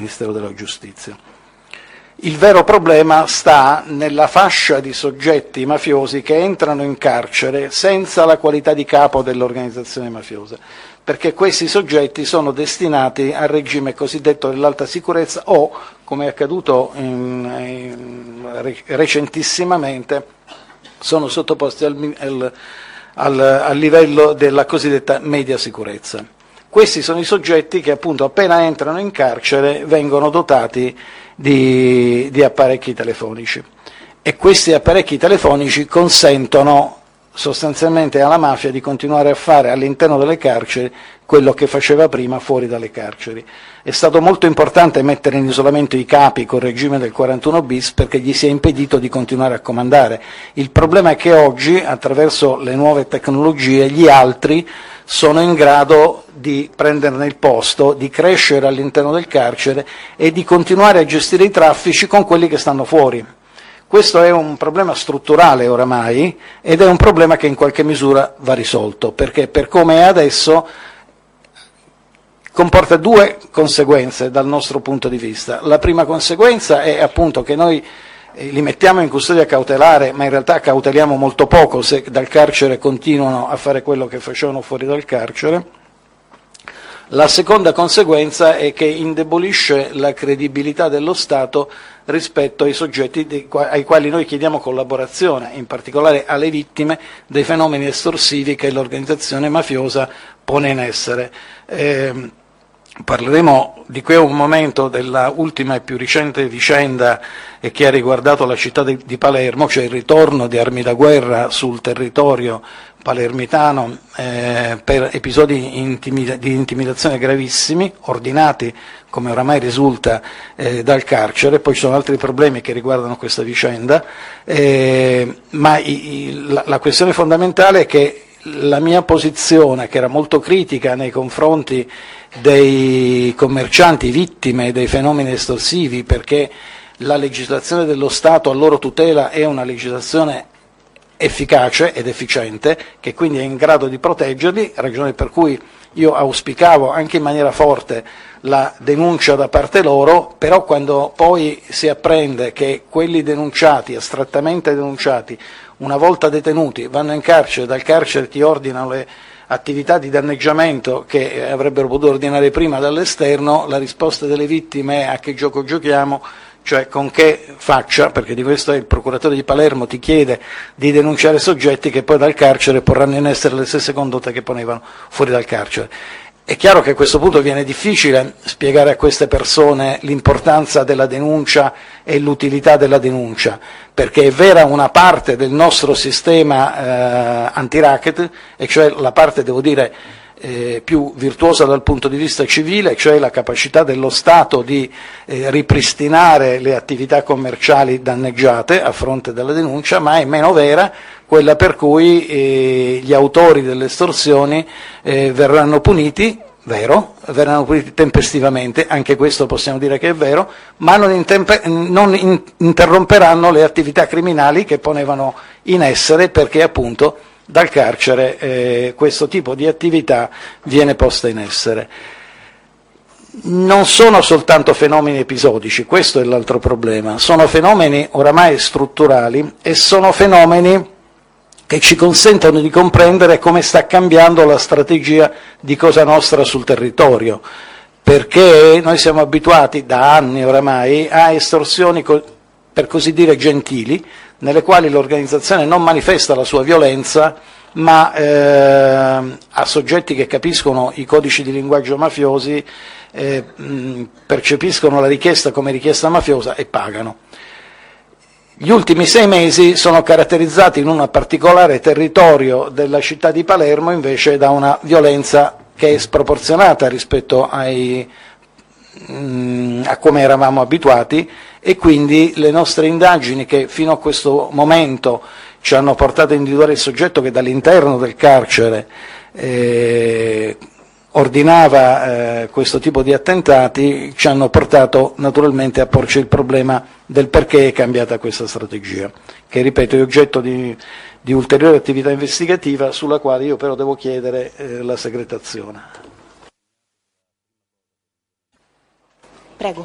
Ministero della Giustizia. Il vero problema sta nella fascia di soggetti mafiosi che entrano in carcere senza la qualità di capo dell'organizzazione mafiosa, perché questi soggetti sono destinati al regime cosiddetto dell'alta sicurezza o, come è accaduto recentissimamente, sono sottoposti al livello della cosiddetta media sicurezza. Questi sono i soggetti che appunto appena entrano in carcere vengono dotati di apparecchi telefonici, e questi apparecchi telefonici consentono sostanzialmente alla mafia di continuare a fare all'interno delle carceri quello che faceva prima fuori dalle carceri. È stato molto importante mettere in isolamento i capi col regime del 41 bis perché gli si è impedito di continuare a comandare. Il problema è che oggi, attraverso le nuove tecnologie, gli altri sono in grado di prenderne il posto, di crescere all'interno del carcere e di continuare a gestire i traffici con quelli che stanno fuori. Questo è un problema strutturale oramai ed è un problema che in qualche misura va risolto, perché per come è adesso comporta due conseguenze dal nostro punto di vista. La prima conseguenza è appunto che noi li mettiamo in custodia cautelare, ma in realtà cauteliamo molto poco se dal carcere continuano a fare quello che facevano fuori dal carcere. La seconda conseguenza è che indebolisce la credibilità dello Stato rispetto ai soggetti ai quali noi chiediamo collaborazione, in particolare alle vittime dei fenomeni estorsivi che l'organizzazione mafiosa pone in essere. Parleremo di qui a un momento della ultima e più recente vicenda che ha riguardato la città di Palermo, cioè il ritorno di armi da guerra sul territorio palermitano per episodi di intimidazione gravissimi, ordinati, come oramai risulta, dal carcere. Poi ci sono altri problemi che riguardano questa vicenda, ma la questione fondamentale è che la mia posizione, che era molto critica nei confronti dei commercianti vittime dei fenomeni estorsivi, perché la legislazione dello Stato a loro tutela è una legislazione efficace ed efficiente, che quindi è in grado di proteggerli, ragione per cui io auspicavo anche in maniera forte la denuncia da parte loro, però quando poi si apprende che quelli denunciati, astrattamente denunciati, una volta detenuti, vanno in carcere, dal carcere ti ordinano le attività di danneggiamento che avrebbero potuto ordinare prima dall'esterno, la risposta delle vittime è: a che gioco giochiamo? Cioè con che faccia, perché di questo il procuratore di Palermo ti chiede di denunciare soggetti che poi dal carcere porranno in essere le stesse condotte che ponevano fuori dal carcere. È chiaro che a questo punto viene difficile spiegare a queste persone l'importanza della denuncia e l'utilità della denuncia, perché è vera una parte del nostro sistema anti-racket, e cioè la parte, devo dire, più virtuosa dal punto di vista civile, cioè la capacità dello Stato di ripristinare le attività commerciali danneggiate a fronte della denuncia, ma è meno vera quella per cui gli autori delle estorsioni verranno puniti, vero, verranno puniti tempestivamente, anche questo possiamo dire che è vero, ma non interromperanno le attività criminali che ponevano in essere, perché appunto dal carcere questo tipo di attività viene posta in essere. Non sono soltanto fenomeni episodici, questo è l'altro problema, sono fenomeni oramai strutturali e sono fenomeni che ci consentono di comprendere come sta cambiando la strategia di Cosa Nostra sul territorio, perché noi siamo abituati da anni oramai a estorsioni, per così dire, gentili, nelle quali l'organizzazione non manifesta la sua violenza, ma a soggetti che capiscono i codici di linguaggio mafiosi percepiscono la richiesta come richiesta mafiosa e pagano. Gli ultimi 6 mesi sono caratterizzati in un particolare territorio della città di Palermo invece da una violenza che è sproporzionata rispetto a come eravamo abituati, e quindi le nostre indagini, che fino a questo momento ci hanno portato a individuare il soggetto che dall'interno del carcere ordinava questo tipo di attentati, ci hanno portato naturalmente a porci il problema del perché è cambiata questa strategia, che ripeto è oggetto di ulteriore attività investigativa, sulla quale io però devo chiedere la segretazione. Prego.